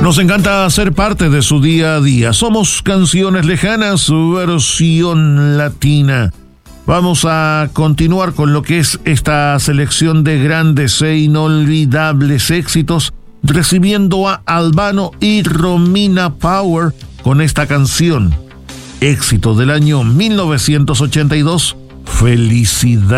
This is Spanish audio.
Nos encanta ser parte de su día a día. Somos Canciones Lejanas, versión latina. Vamos a continuar con lo que es esta selección de grandes e inolvidables éxitos, recibiendo a Albano y Romina Power con esta canción, éxito del año 1982, Felicidad.